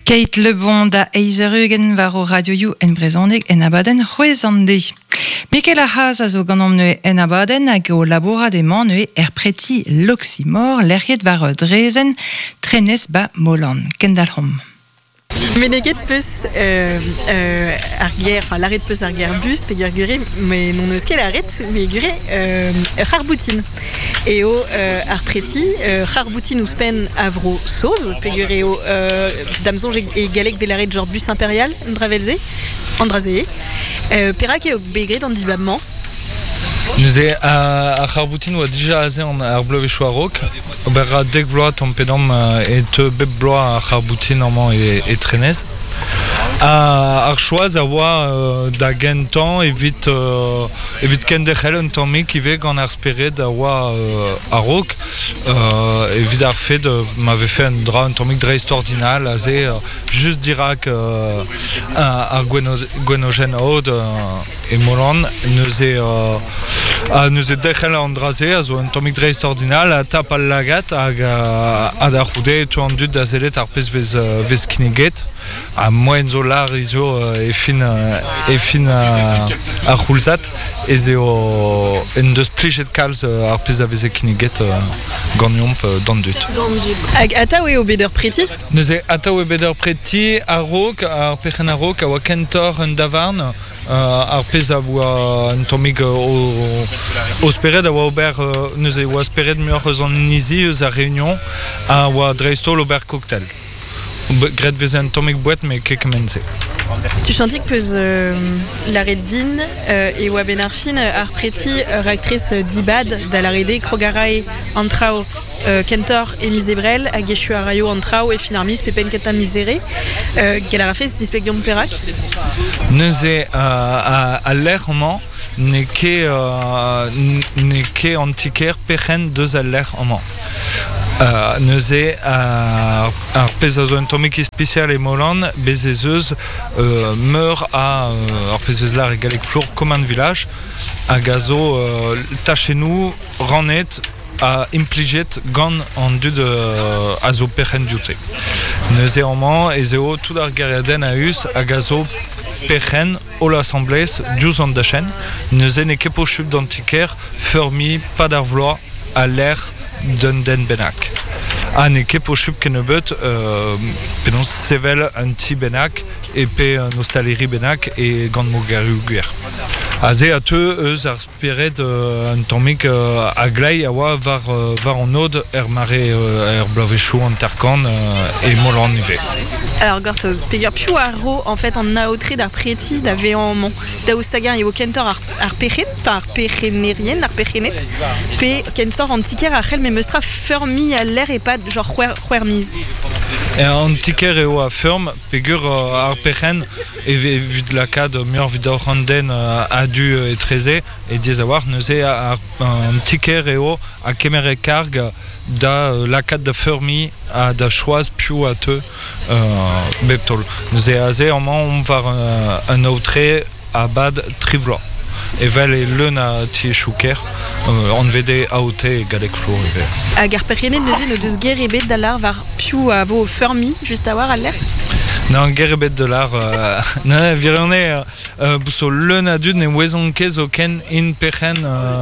Kate Lebon da Eizerugen var o radioioù en brezhoneg en abadenn c'hwezande. Mikel Ahaz a zo ganom neue en abadenn hag o laborademant neue preti l'oxymore lerriet var drezen trenez ba molan. Kendalhom. Meneget peus ar ger, enfin l'arrêt peus ar ger bus, pe gure, mais non eus ket l'arrêt, mais gure c'har boutin. Et o ar preti, c'har boutin ouspen avro soz, pe gure o damzonj e galek belarret genre bus impérial, dravelze, andrazee. Perak eo begret an dibabement. Nous a c'harboutin oa dija aze an ar blovezhou a-raok. Ober a dek bloaz an pedam e te bep bloaz a c'harboutin amman e trenez. Ar choaz a oa da gentan evit kendechel un tammik ive gant ar spered a oa a-raok. Evit ar fed m'ave fait un dra un tammik dreist ordinal aze just dirak ar gwenogen aod e molan nous e dechel an draze a zo un tammik dreist ordinal a tap al lagat hag a da c'houde to an dud da zelet ar pez vez kiniget a moen zo lar izo e fin a c'houlzat ez eo en deus plichet kalz ar pez a veze kiniget gant yomp dan dud. Hag ataou eo beder preti? Nous e ataou e beder preti a-raok, ar pechen a-raok a oa kentor un davarn ar pez a oa un tammik o spered a oa ober nous e oa spered muor eus an nizi eus a Réunion a oa dreistol ober cocktail. Gret veze un tammik boet me ket mense. Tu chantik peus l'arrêt din e oa ben ar fin ar preti actrice dibad da l'arrêt krogarae antrao kentor e mizebrel hag echu a raio antrao e fin ar mis pepen ket a mizere gel ar fez dispeg yom perak? Nous e a l'er amman ne ket antiker pechen deus a l'er amman. Nous e ar pez a zo un tammik especial e molan bez ez eus meur a ar pez vez lar e galek flour komand village hag a zo tachenou ranet a impliget gant an dud a zo pechen diote. Nous e amman ez eo tout ar geradenn a eus hag a zo pechen o l'assemblez diouz an da chen. Nous e ne ket po chup d'antiker fermi pad ar vloaz a l'er d'un den benak. Ne ket po chup ken ebeut penaos sevel un ti benak e pe nostaleri benak e gant mo garioù gwir. Aze a teu eus ar spered un tammik a glei a oa var an od mare blovezhou an terkan e molan ive. Alors gortoz, pegar piou a ro en fait an aotred ar preti da veanman da ouz sagar eo kentor ar pechet, ar pechenerien, ar pechenet, pe kentor an tiker ar c'hell me meustra fermi a l'er e pad genre c'hwermiz. An tiker eo a ferm pegur ar pechen evit lakad muor vid ar randen a du e treze e diez a war neus e an tiker eo a kemer e karg da lakad da fermi a da choaz piou a te beptol. Nous e aze amman var un aotre a bad trivloa. Evel e leun a ti chouker an vede aote e galek flour eve. Hag ar pechenet neuze no deus ger ebet da lar var piou a vo fermi just a war a l'er? Non, ger ebet de lar virone bousso leun a dud ne wezon ket zo ken in pechen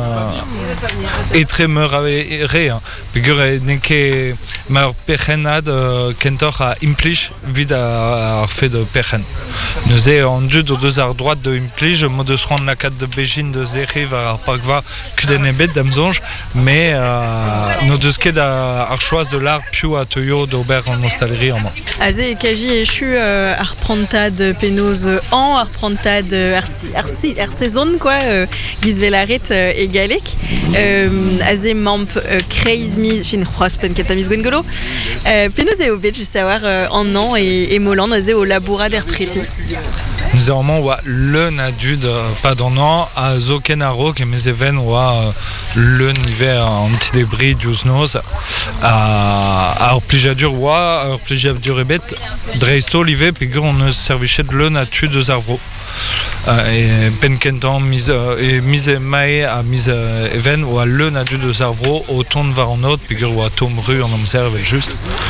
etre meur a re. Pegur ne ket meur pechenad kentor a implij vid ar fe de pechen. Nous e an dud o deus ar droad de implij mo deus ran lakad de bejin de zere var ar pakva kuden ebet damzonj me no deus ket ar choaz de lar piou a teuio d'ober an nostaleri amman. Aze kaji echu ar prantad penoz an, ar prantad ar sezon quoi, gizvelaret e galek. Aze mamp kreiz mi fin c'hoazpen ket a miz gwengolo. Penoz eo bet just a war an an e molan aze o labourad er preti. Nous amman oa leun a dud pad an an a zo ken a-raok e mez even oa leun ive an ti debri diouz noz ar plijadur oa ar plijadur ebet dreistol ive pegur on eus servichet leun a tu deus ar vro. E pen kentan miz mae a miz even oa leun a dud eus ar vro o tont var an od pegur oa tom ru an amzer vel just.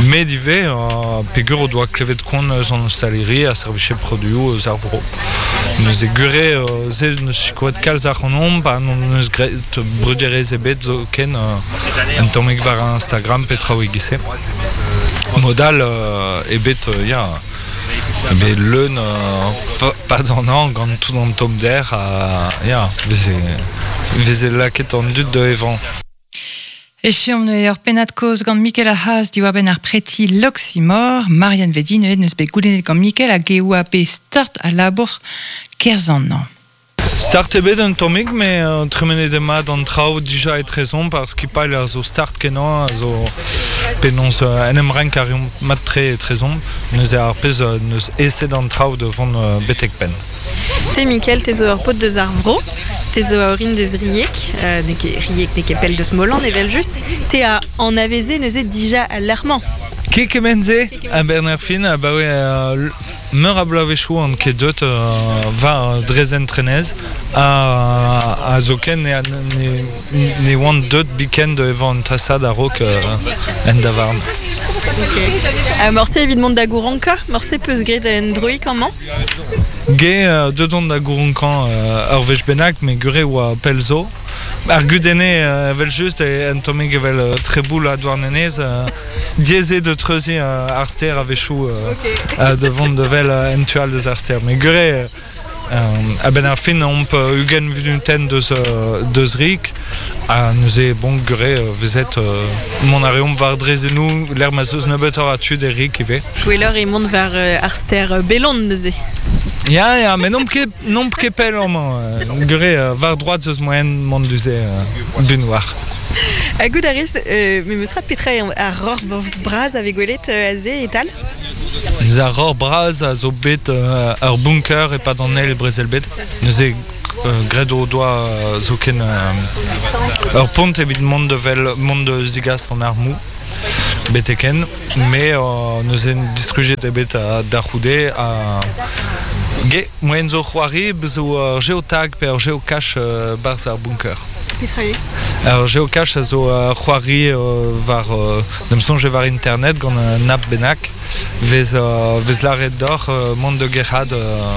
Mais d'hiver, Pégur doit clever de con son installerie à servir produits aux arbres. Nous éguré, c'est une chicotte calzaronom, par nous brûler et bêtes aucun un tomic vers Instagram Petra Wigise. Modal et bête ya. Mais le pas dans an quand tout dans le tome d'air ya. Vise la quête en doute de Evan. Et chiom ur penat koz gant Mikel a Haas diwa ben ar preti l'oxymore, Marianne Vedin eus neus bet goulenet gant Mikel a geu a pe start a labour kerzan an. Start ebet un tomik, mais tremenet de mat an trao déjà et raison parce qu'il parle à zo start kenan, à zo penons enem rank a mat tre et raison, nous a arpez nous essaie d'an trao devant betek pen. Te Mikel, te zo ur pot deus ar vro, te zo a orin deus riek, neke pel deus molan evel just, te a an aveze neuze dija a l'armant. Kekemenze a Bernard-Fin, bah ouais, meur a blavechou an kedeut va drezen trenez a zoken ne want deut biken de evan tassad a rok en davarn. Morse évidemment da gouranka, morse peus gret en droik en man. Ge dedans da gourankan ur vech benak, mais gure oa pelzo. Ar gudene vel just en tomig evel treboul a douarnenez dieze de treuzi arster a vechou devant de vel entual des arster. Mais gure a Bernard-Fin on peut ugen vunuten deus rik a neuze bon gure vezet mon areom var drezenou l'er mazeus nebetor a tu des rik ive. Joueleur et monde vers arster belon neuze. Ja, mais non ket pel an gure var droit zeus moyen mont duze bunoir. A gout arez, me meustra petra a ror braz a vegolet a ze etal? Za ror braz a zo bet ur bunker e pa dan el e brezelbet. Neuze gredo doa zo ken ur pont evit mont de zigas an armou. Beteken, mais nous avons distribué des bêtes d'Arhoudé à Ge, moyen zo c'hoari, bezo geotag per geocache barzar bunker. Alors geocache a zo c'hoari var demsonje var internet gant nap benak vez laret d'or mont de gerhad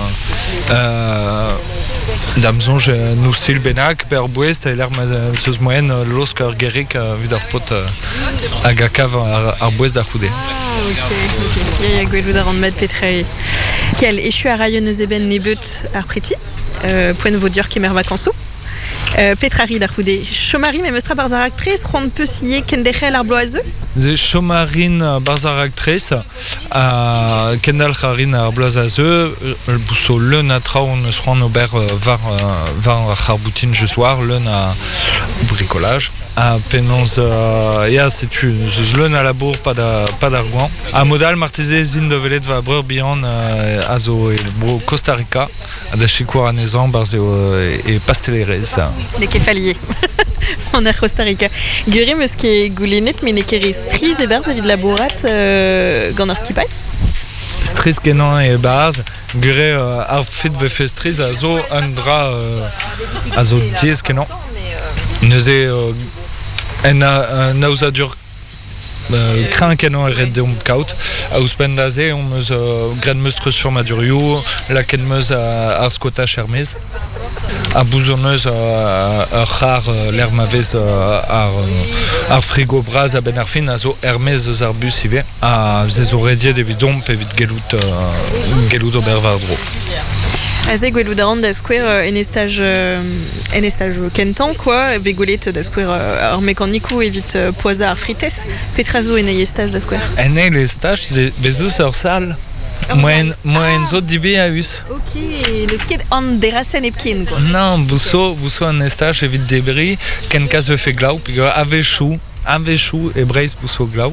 damsonje nou stil benak per bouest e l'er zeus moyen losk ur gerik vid ar pot hag a kav ar bouest d'Arhoudé. Ok. Ya gwelout ar an met petre. Quel échu a rayon eus eben nebeut ar preti, poen vo dior kemer vakanso. Petrari d'Arhoudé. Chomari, mais meustra barzar actrice, ronde peu scié kendechel ar bloazeux. Ze chomarin barzar actrice, kendal charin ar bloazeux, bousso leun a trao on eus ran ober var ar boutin je soir, leun a bricolage. A penons, ya setu, zeus leun a labour pa d'ar gouan. A modal marteze zin de velet va breur bihan a zo bro Costa Rica, a da chikour anezan barzeo e pastelerez. Ne kefalier. On a Costa Rica. Gure meus ket goulenet, mais ne ket striz e barz avid labourat gant ar skipai? Striz kenan e barz, gure ar fit vefe striz a zo un dra a zo diez kenan. Neuze en naouzadur craint kenan ret de kaout a ouspen da ze on meus gren meus treus sur maduriou la ken meus ar skota chermez a bouzoneus ur c'har l'er mavez ar frigo braz a Bernard-Fin a zo hermez eus ar bus ive a ze zo rediet evit domp evit gelout ober var dro. Azé gwelout da an da skouer en estaj kentan, quoi, vegolet da skouer ar mekanikou evit poaza ar frites. Petra zo en estaj da skouer? En estaj, bezouz ur sal. Moen zo dibe a us. Ok, neus ket an derasen epken, quoi. Non, bousso an estaj evit debri, ken kaz vefe glav, pigur avechou e breiz bousso glav.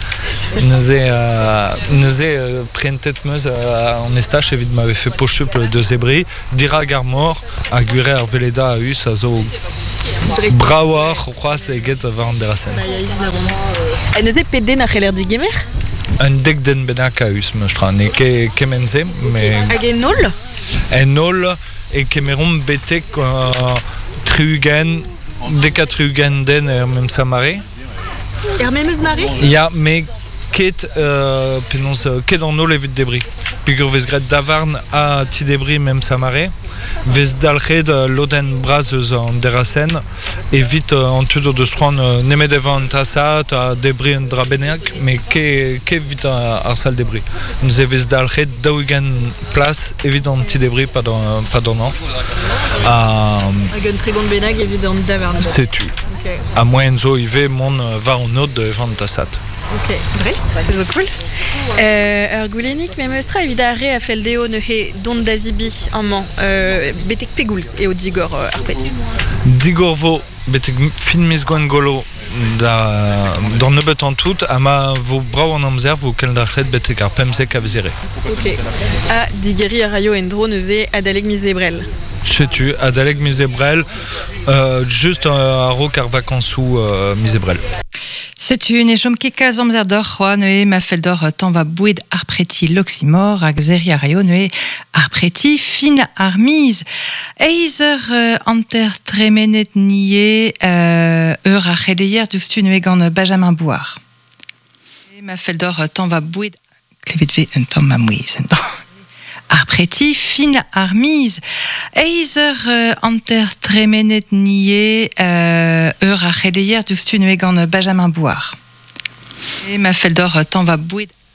Neuze prentet meus an estaj evit ma vefe pochuple de zebri, dira gar mor, a gure ar veleda a us, a zo brawar, c'hoaz eget va an derasen. Neuze peden a c'heller digemer? Un dek den benak a us, meustra, ne kemenze, mais... Hag en nol? En nol, e kemerom betek triugen, deka triugen den er mem sa mare. Er mem eus mare? Ya, me ket en ol evit debris. Pigur vez gret davarn a ti debris même samare, vez dalchet loden braz eus an derasen, evit an tudo de stroan nemet evan tasat a debris un drabeneak, mais ke vit ar sal debris. Nous vez dalchet daougen place evit an ti debris pas d'an an. Hag un tregon benag evit an davarn. Setu. Okay. A moyen zo ive mon va an od evan tasat. Ok, drest, c'est zo cool. Ur goulennik me meustra evit a re a feldeo neuhe dont d'azibi an man. Betek pegoulz eo digor ar pet. Digor vo betek fin mis gwen golo d'an nebeut an tout, ama vo brao an amzer vo kel d'archet betek ar pemzek a vezere. Ok. A digeri a raio en dro neuze adaleg mizebrel. Setu, adaleg mizebrel, just a rok ar vakansou mizebrel. C'est une echom kekaz amzer d'or c'hoa neue ma fel d'or tan va boued ar preti l'oxymor hag zeri a raio neue ar preti fin ar miz. Eizer anter tremenet nie ur ar c'heleier doustu neue gant Benjamin Bouar. Ma fel d'or tan va boued klevet ve un tan ma mouiz ar preti fin ar miz. Eizer anter tremenet nie ur ar c'heleier doustu neue gant Benjamin Bouar. Ma fel d'or tan va boued